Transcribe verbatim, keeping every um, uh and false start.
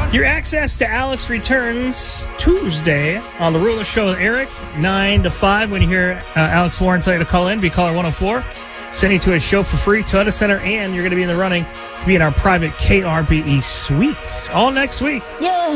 Your access to Alex returns Tuesday on the Ruler Show with Eric, nine to five. When you hear uh, Alex Warren tell you to call in, be caller one oh four. Send you to a show for free, Toyota Center, and you're going to be in the running to be in our private K R B E suites all next week. Yeah.